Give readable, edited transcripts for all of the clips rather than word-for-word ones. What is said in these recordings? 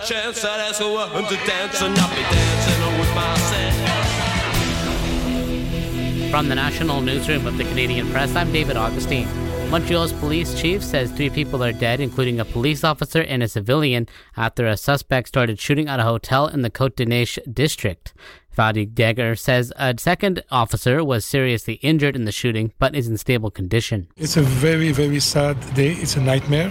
chance, I'd ask a woman to dance and not be dancing with myself. From the National Newsroom of the Canadian Press, I'm David Augustine. Montreal's police chief says 3 people are dead, including a police officer and a civilian, after a suspect started shooting at a hotel in the Côte-des-Neiges district. Vadi Deger says a second officer was seriously injured in the shooting, but is in stable condition. It's a very, very sad day. It's a nightmare.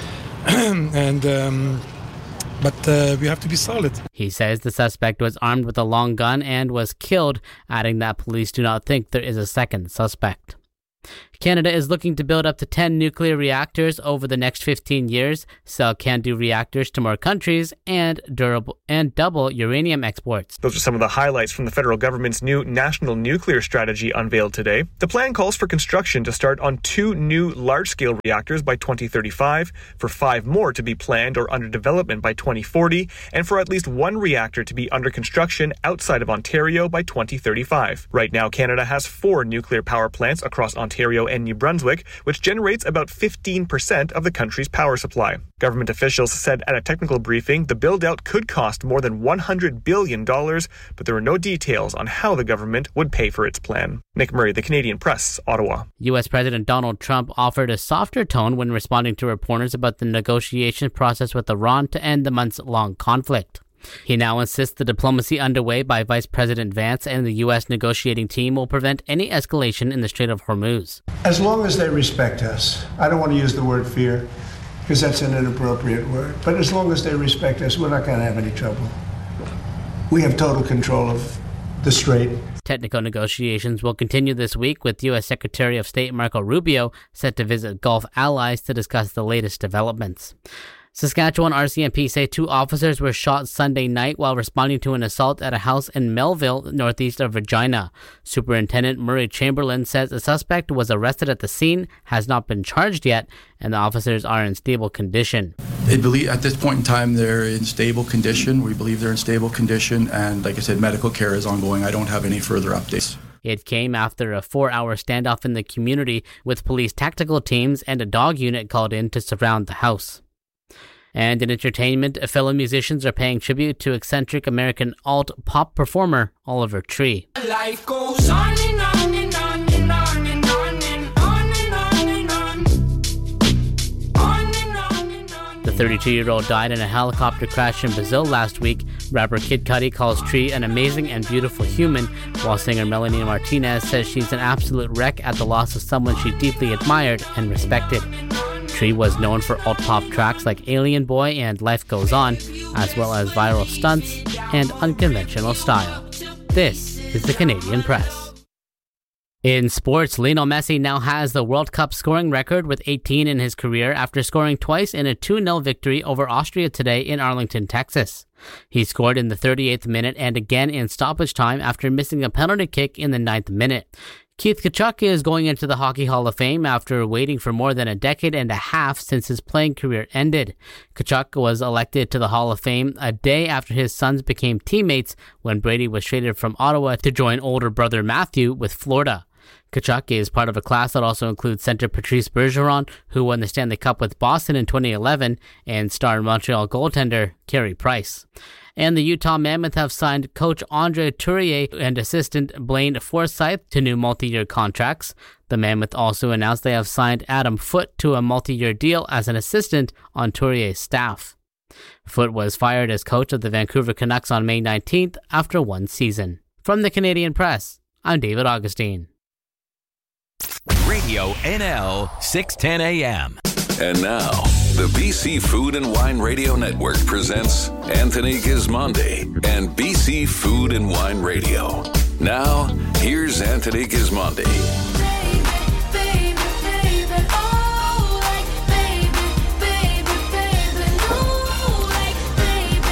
But we have to be solid. He says the suspect was armed with a long gun and was killed, adding that police do not think there is a second suspect. Canada is looking to build up to 10 nuclear reactors over the next 15 years, sell CANDU reactors to more countries, and double uranium exports. Those are some of the highlights from the federal government's new national nuclear strategy unveiled today. The plan calls for construction to start on 2 new large-scale reactors by 2035, for 5 more to be planned or under development by 2040, and for at least 1 reactor to be under construction outside of Ontario by 2035. Right now, Canada has 4 nuclear power plants across Ontario and New Brunswick, which generates about 15% of the country's power supply. Government officials said at a technical briefing the build-out could cost more than $100 billion, but there were no details on how the government would pay for its plan. Nick Murray, The Canadian Press, Ottawa. U.S. President Donald Trump offered a softer tone when responding to reporters about the negotiation process with Iran to end the months-long conflict. He now insists the diplomacy underway by Vice President Vance and the U.S. negotiating team will prevent any escalation in the Strait of Hormuz. As long as they respect us, I don't want to use the word fear because that's an inappropriate word, but as long as they respect us, we're not going to have any trouble. We have total control of the Strait. Technical negotiations will continue this week, with U.S. Secretary of State Marco Rubio set to visit Gulf allies to discuss the latest developments. Saskatchewan RCMP say 2 officers were shot Sunday night while responding to an assault at a house in Melville, northeast of Regina. Superintendent Murray Chamberlain says the suspect was arrested at the scene, has not been charged yet, and the officers are in stable condition. At this point in time, they're in stable condition. We believe they're in stable condition, and like I said, medical care is ongoing. I don't have any further updates. It came after a 4-hour standoff in the community with police tactical teams and a dog unit called in to surround the house. And in entertainment, fellow musicians are paying tribute to eccentric American alt-pop performer Oliver Tree. Life goes on and on and on and on and on and on and on and on. On and on and on. The 32-year-old died in a helicopter crash in Brazil last week. Rapper Kid Cudi calls Tree an amazing and beautiful human, while singer Melanie Martinez says she's an absolute wreck at the loss of someone she deeply admired and respected. Tree was known for alt-pop tracks like Alien Boy and Life Goes On, as well as viral stunts and unconventional style. This is the Canadian Press. In sports, Lionel Messi now has the World Cup scoring record with 18 in his career after scoring twice in a 2-0 victory over Austria today in Arlington, Texas. He scored in the 38th minute and again in stoppage time after missing a penalty kick in the 9th minute. Keith Tkachuk is going into the Hockey Hall of Fame after waiting for more than a decade and a half since his playing career ended. Tkachuk was elected to the Hall of Fame a day after his sons became teammates when Brady was traded from Ottawa to join older brother Matthew with Florida. Tkachuk is part of a class that also includes center Patrice Bergeron, who won the Stanley Cup with Boston in 2011, and star Montreal goaltender Carey Price. And the Utah Mammoth have signed coach Andre Tourier and assistant Blaine Forsyth to new multi-year contracts. The Mammoth also announced they have signed Adam Foote to a multi-year deal as an assistant on Tourier's staff. Foote was fired as coach of the Vancouver Canucks on May 19th after 1 season. From the Canadian Press, I'm David Augustine. Radio NL 610 AM. And now, the BC Food and Wine Radio Network presents Anthony Gismondi and BC Food and Wine Radio. Now, here's Anthony Gismondi.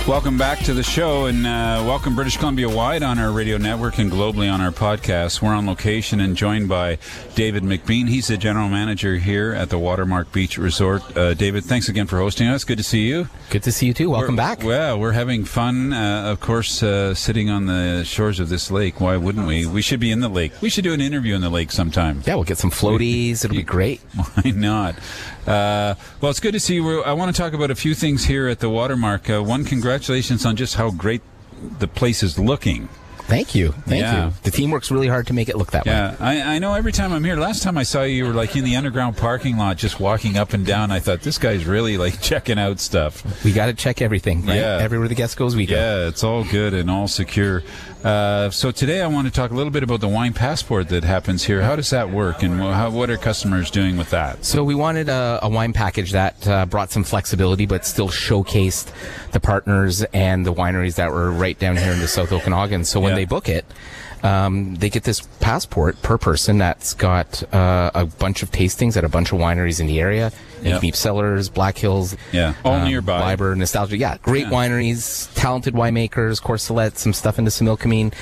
Welcome back to the show, and welcome British Columbia wide on our radio network and globally on our podcast. We're on location and joined by David McBean. He's the general manager here at the Watermark Beach Resort. David, thanks again for hosting us. Good to see you. Good to see you too. Welcome back. Well, we're having fun, of course, sitting on the shores of this lake. Why wouldn't we? We should be in the lake. We should do an interview in the lake sometime. Yeah, we'll get some floaties. It'll be great. Why not? Well, it's good to see you. I want to talk about a few things here at the Watermark. One, congratulations on just how great the place is looking. Thank you. Thank you. The team works really hard to make it look that way. Yeah, I know every time I'm here. Last time I saw you, you were like in the underground parking lot just walking up and down. I thought, this guy's really like checking out stuff. We got to check everything, right? Yeah. Everywhere the guest goes, we go. Yeah, it's all good and all secure. So today I want to talk a little bit about the wine passport that happens here. How does that work, and what are customers doing with that? So we wanted a wine package that brought some flexibility but still showcased the partners and the wineries that were right down here in the South Okanagan. So when they book it, they get this passport per person that's got a bunch of tastings at a bunch of wineries in the area. Deep Cellars, Black Hills, all nearby. Liber, Nostalgia, great wineries, talented winemakers, Courcelette, some stuff into Similkameen.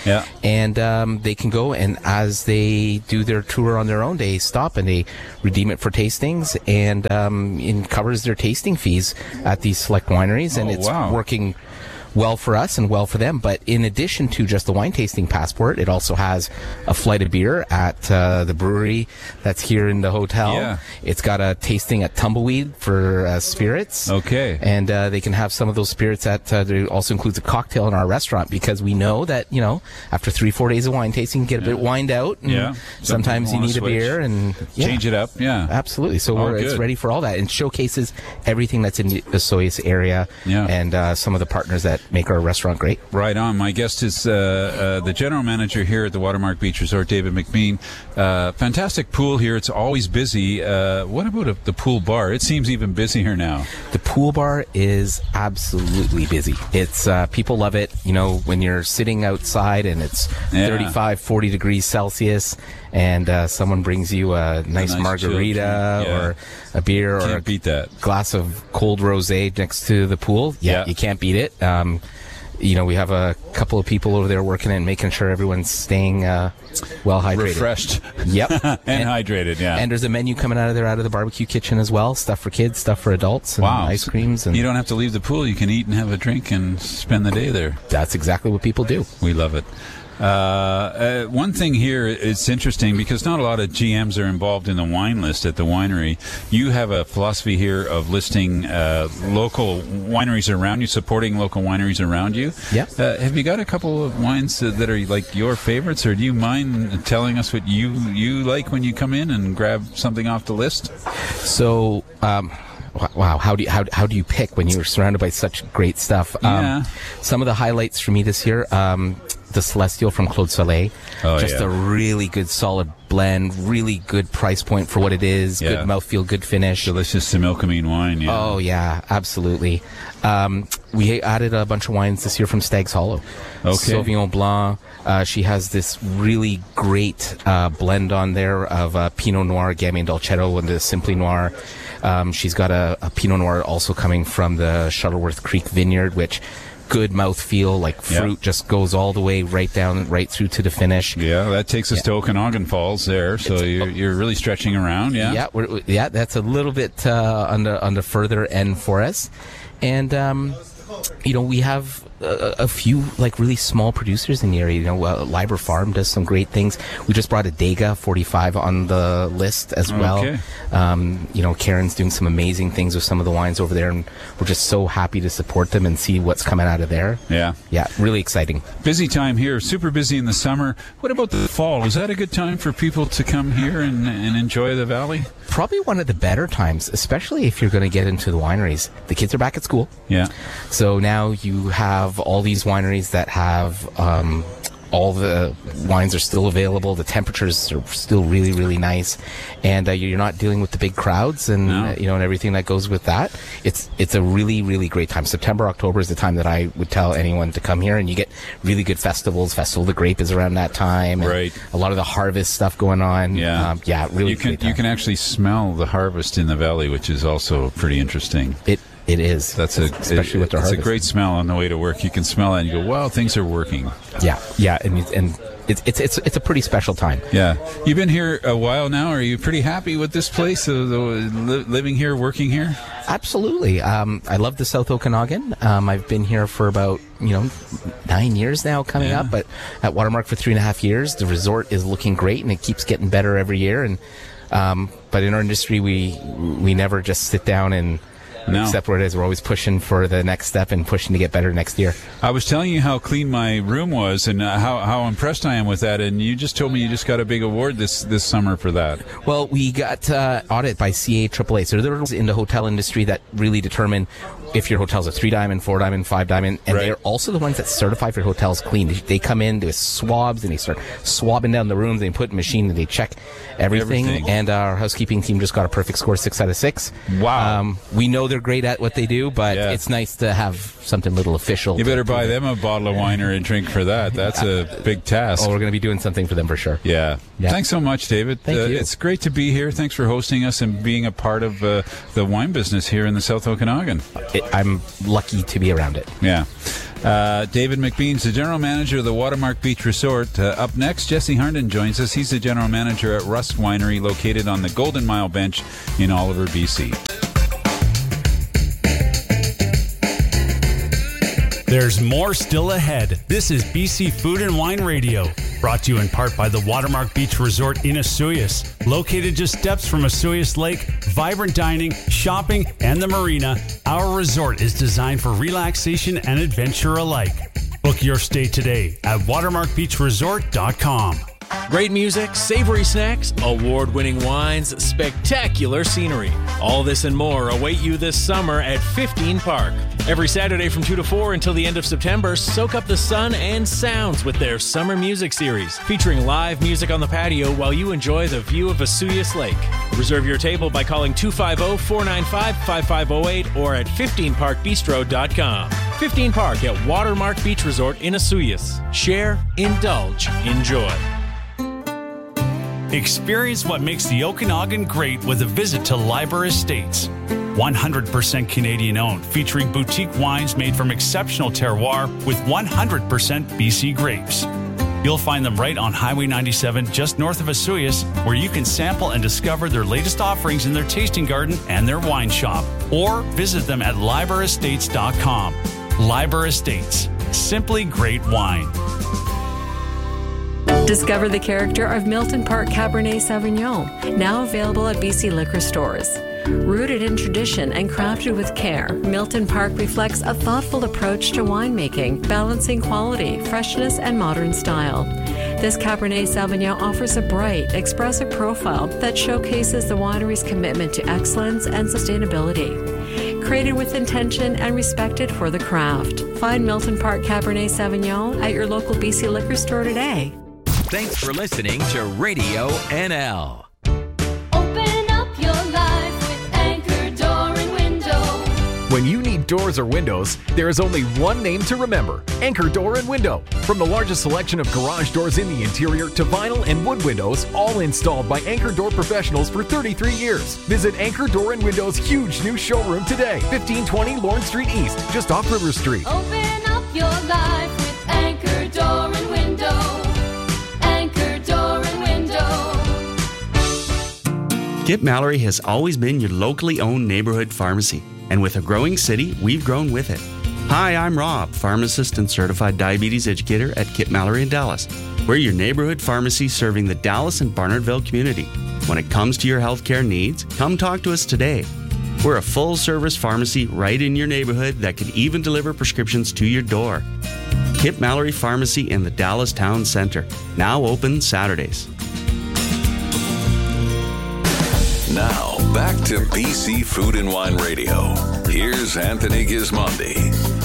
And they can go, and as they do their tour on their own, they stop and they redeem it for tastings, and it covers their tasting fees at these select wineries, and it's working well for us and well for them. But in addition to just the wine tasting passport, it also has a flight of beer at the brewery that's here in the hotel. It's got a tasting at Tumbleweed for spirits. And they can have some of those spirits at there also includes a cocktail in our restaurant, because we know that, you know, after 3-4 days of wine tasting, you get a bit wined out, and sometimes you need a beer and change it up. Absolutely. So it's ready for all that, and showcases everything that's in the Osoyoos area and some of the partners that make our restaurant great. Right on. My guest is the general manager here at the Watermark Beach Resort, David McBean. Fantastic pool here. It's always busy. What about the pool bar? It seems even busier now. The pool bar is absolutely busy. It's people love it. You know, when you're sitting outside and it's 35, 40 degrees Celsius, and someone brings you a nice margarita or a beer or a glass of cold rosé next to the pool. You can't beat it. You know, we have a couple of people over there working and making sure everyone's staying well hydrated. Refreshed. Yep. and hydrated, And there's a menu coming out of the barbecue kitchen as well. Stuff for kids, stuff for adults, and ice creams. And you don't have to leave the pool. You can eat and have a drink and spend the day there. That's exactly what people do. We love it. One thing here, it's interesting because not a lot of GMs are involved in the wine list at the winery. You have a philosophy here of listing local wineries around you, supporting local wineries around you. Have you got a couple of wines that are like your favorites, or do you mind telling us what you like when you come in and grab something off the list? So, wow, how do you pick when you're surrounded by such great stuff? Some of the highlights for me this year, the Celestial from Claude Soleil. A really good solid blend, really good price point for what it is, good mouthfeel, good finish. Delicious Similkameen wine, Oh, yeah, absolutely. We added a bunch of wines this year from Stag's Hollow. Sauvignon Blanc. She has this really great blend on there of Pinot Noir, Gamay and Dolcetto, and the Simply Noir. She's got a Pinot Noir also coming from the Shuttleworth Creek Vineyard, which good mouthfeel, like fruit just goes all the way right through to the finish. That takes us to Okanagan Falls there, so you're really stretching around. That's a little bit on the further end for us. And you know, we have a few like really small producers in the area. You know, Liber Farm does some great things. We just brought a Dega 45 on the list as well. You know, Karen's doing some amazing things with some of the wines over there, and we're just so happy to support them and see what's coming out of there. Really exciting. Busy time here, super busy in the summer. What about the fall? Is that a good time for people to come here and enjoy the valley? Probably one of the better times, especially if you're going to get into the wineries. The kids are back at school. So now you have all these wineries that have all the wines are still available. The temperatures are still really, really nice, and you're not dealing with the big crowds and you know, and everything that goes with that. It's a really, really great time. September, October is the time that I would tell anyone to come here, and you get really good festivals. Festival of the Grape is around that time. A lot of the harvest stuff going on. Really. You can actually smell the harvest in the valley, which is also pretty interesting. It is. Especially with their harvest. It's a great smell on the way to work. You can smell it and you go, wow, things are working. Yeah. And it's a pretty special time. Yeah. You've been here a while now. Are you pretty happy with this place, living here, working here? Absolutely. I love the South Okanagan. I've been here for about 9 years now coming up, but at Watermark for 3.5 years. The resort is looking great, and it keeps getting better every year. And but in our industry, we never just sit down and accept what it is. We're always pushing for the next step and pushing to get better next year. I was telling you how clean my room was and how impressed I am with that, and you just told me you just got a big award this summer for that. Well, we got audited by CAAA. So they're in the hotel industry that really determine if your hotel's a 3-diamond, 4-diamond, 5-diamond, and they're also the ones that certify if your hotel's clean. They come in, do swabs, and they start swabbing down the rooms. They put in a machine and they check everything. And our housekeeping team just got a perfect score, 6 out of 6. Wow. We know they're great at what they do, but it's nice to have something little official. You better buy them a bottle of wine or a drink for that. That's a big task. Oh, we're going to be doing something for them for sure. Yeah. Thanks so much, David. Thank you. It's great to be here. Thanks for hosting us and being a part of the wine business here in the South Okanagan. I'm lucky to be around it. Yeah. David McBean's the general manager of the Watermark Beach Resort. Up next, Jesse Harnden joins us. He's the general manager at Rust Winery, located on the Golden Mile Bench in Oliver, BC. There's more still ahead. This is BC Food and Wine Radio, brought to you in part by the Watermark Beach Resort in Osoyoos. Located just steps from Osoyoos Lake, vibrant dining, shopping, and the marina, our resort is designed for relaxation and adventure alike. Book your stay today at watermarkbeachresort.com. Great music, savory snacks, award-winning wines, spectacular scenery. All this and more await you this summer at 15 Park. Every Saturday from 2 to 4 until the end of September, soak up the sun and sounds with their summer music series, featuring live music on the patio while you enjoy the view of Osoyoos Lake. Reserve your table by calling 250-495-5508 or at 15parkbistro.com. 15 Park at Watermark Beach Resort in Osoyoos. Share, indulge, enjoy. Experience what makes the Okanagan great with a visit to Liber Estates. 100% Canadian owned, featuring boutique wines made from exceptional terroir with 100% BC grapes. You'll find them right on Highway 97, just north of Osoyoos, where you can sample and discover their latest offerings in their tasting garden and their wine shop. Or visit them at liberestates.com. Liber Estates, simply great wine. Discover the character of Milton Park Cabernet Sauvignon, now available at BC liquor stores. Rooted in tradition and crafted with care, Milton Park reflects a thoughtful approach to winemaking, balancing quality, freshness, and modern style. This Cabernet Sauvignon offers a bright, expressive profile that showcases the winery's commitment to excellence and sustainability. Created with intention and respected for the craft. Find Milton Park Cabernet Sauvignon at your local BC liquor store today. Thanks for listening to Radio NL. Open up your life with Anchor Door and Window. When you need doors or windows, there is only one name to remember: Anchor Door and Window. From the largest selection of garage doors in the interior to vinyl and wood windows, all installed by Anchor Door professionals for 33 years. Visit Anchor Door and Window's huge new showroom today, 1520 Lawrence Street East, just off River Street. Open up your life with Anchor Door and Window. Anchor Door and Window. Kip Mallory has always been your locally owned neighborhood pharmacy. And with a growing city, we've grown with it. Hi, I'm Rob, pharmacist and certified diabetes educator at Kip Mallory in Dallas. We're your neighborhood pharmacy serving the Dallas and Barnardville community. When it comes to your healthcare needs, come talk to us today. We're a full-service pharmacy right in your neighborhood that can even deliver prescriptions to your door. Kip Mallory Pharmacy in the Dallas Town Center, now open Saturdays. Now, back to BC Food and Wine Radio. Here's Anthony Gismondi.